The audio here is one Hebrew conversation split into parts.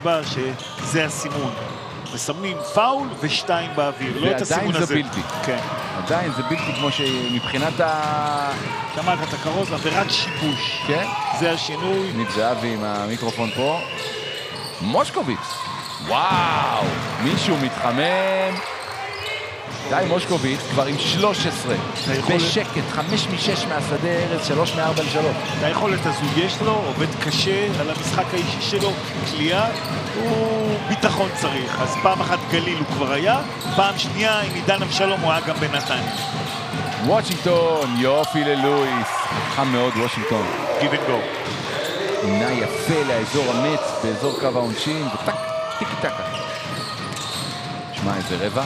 שזה הסימון. מסמנים פאול ושתיים באוויר, לא את הסימון הזה. ועדיין זה בלתי. כן. עדיין זה בלתי כמו שמבחינת שמעת את הכרוז, עבירת שיבוש. כן. זה השינוי. ניב זהבי עם המיקרופון פה. מושקוביץ. וואו, מישהו מתחמם. די מושקוביץ כבר עם 13. בשקט, 5 מ-6 מהשדה ארץ, 3 מ-4 ל-3. את היכולת הזו יש לו, עובד קשה על המשחק האישי שלו, קליעה, הוא ביטחון צריך. אז פעם אחת גליל הוא כבר היה, פעם שנייה עם עידן אבשלום הוא היה גם בנתניה. וושינגטון, יופי ללואיס. חם מאוד וושינגטון. Give and go. עינה יפה לאזור המץ, באזור קו העונשין, וטק, טיקי טקה. שמע, איזה רבע.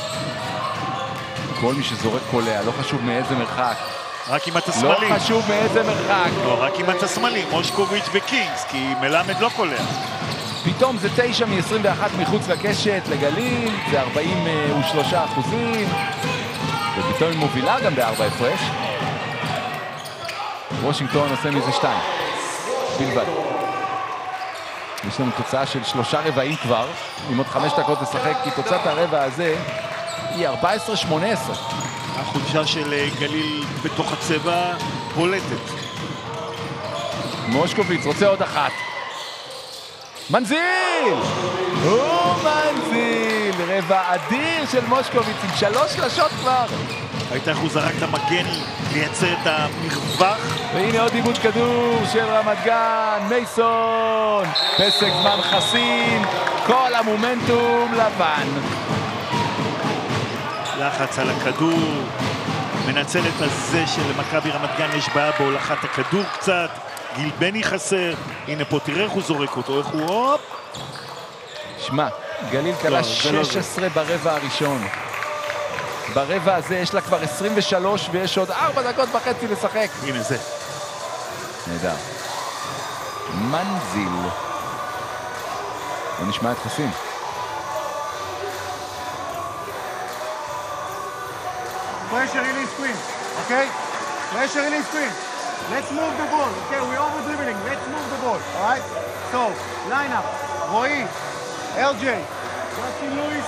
כל מי שזורק קולע, לא חשוב מאיזה מרחק. רק אם אתה שמאלי. לא חשוב מאיזה מרחק. לא, רק אם אתה שמאלי, מושקוביץ' וקינגס, כי מלמד לא קולע. פתאום זה 9 מ-21 מחוץ לקשת לגליל, זה 43%. ופתאום היא מובילה גם ב4 הפרש. וושינגטון עושה מזה 2. בלבד. יש לנו תוצאה של 3 רבעים כבר, עם עוד 5 דקות לשחק, כי תוצאת הרבע הזה היא 14-18. החולשה של גליל בתוך הצבע בולטת. מושקוביץ רוצה עוד אחת. מנזיל! מנזיל! רבע אדיר של מושקוביץ עם 3 שלשות כבר. ראית איך הוא זרק את המגן לייצר את המרווח? והנה עוד עיבוד כדור של רמת גן, מייסון, פסק זמן חסין, כל המומנטום לבן. לחץ על הכדור, מנצל את הזה שלמכבי רמת גן יש בעיה בהולכת הכדור קצת, גיל בני חסר, הנה פה תראה איך הוא זורק אותו, איך הוא הופ. שמע, גליל קלה 16 ברבע הראשון. ברבע הזה יש לה כבר 23 ויש עוד 4 דקות וחצי לשחק. הנה זה. נהדר. מנזיל. בוא נשמע את חסין. Pressure release screen, okay? Pressure release screen. Let's move the ball, okay? We're over dribbling. Let's move the ball, all right? So, line up. Roy, LJ, Justin Lewis,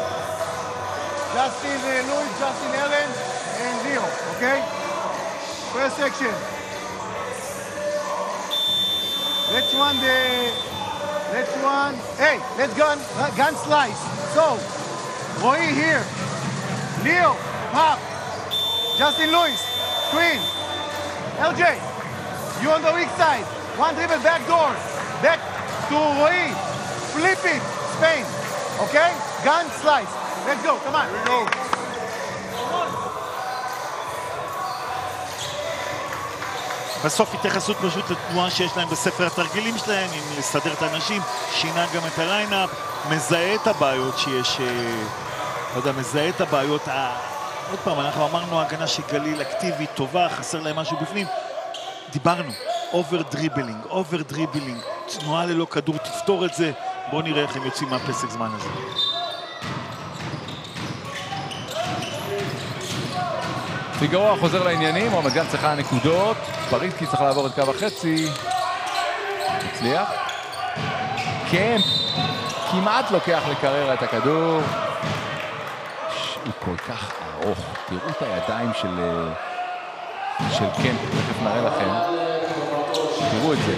Justin Allen, and Leo, okay? First section. Let's gun slice. So, Roy here, Leo, pop. Justin Lewis, screen. LJ, you on the weak side. One dribble back door. Back to Roy. Flip it. Spain. Okay? Gun slice. Let's go. Come on. Here we go. בסוף התייחסות פשוט לתנועה שיש להם בספר התרגילים שלהם, עם לסדר את האנשים, שינה גם את הליינאפ, מזהה את הבעיות שיש, לא יודע, מזהה את הבעיות. עוד פעם, אנחנו אמרנו הגנה של גליל אקטיבית, טובה, חסר להם משהו בפנים. דיברנו, אובר דריבלינג, תנועה ללא כדור, תפתור את זה. בואו נראה איך הם יוצאים מהפסק זמן הזה. פיגרו חוזר לעניינים, רמת גן צריכה נקודות, פריצקי צריך לעבור את קו החצי. הצליח. קמפ כמעט לוקח לקריירה את הכדור. הוא כל כך ארוך, תראו את הידיים של קמפ, תכף נראה לכם. תראו את זה.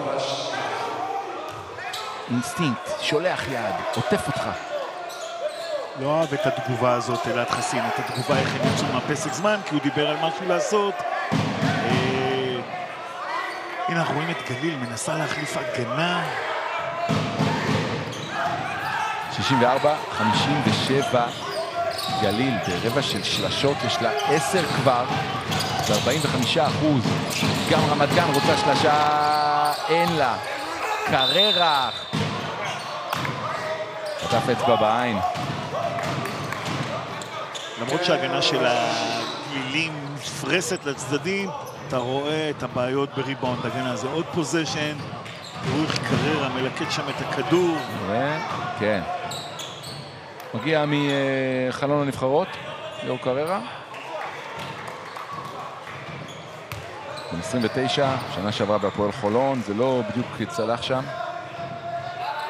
אינסטינקט, שולח יד, עוטף אותך. לא אוהב את התגובה הזאת, אלעד חסין, את התגובה איך הם יצאו מהפסק זמן, כי הוא דיבר על משהו לעשות. הנה אנחנו רואים את גליל, מנסה להחליף הגנה. 64-57 גליל, ברבע של שלשות, יש לה 10 כבר, זה 45%. גם רמת גן רוצה שלשה, אין לה. קררה. חטף אצבע בעין. למרות שההגנה של הגלילים נפרסת לצדדים, אתה רואה את הבעיות בריבאונד, הגנה הזה. עוד פוזיישן, תראו איך קררה מלקט שם את הכדור. כן. מגיע מחלון הנבחרות, ליאור קררה. 29, שנה שעברה בהפועל חולון, זה לא בדיוק צלח שם.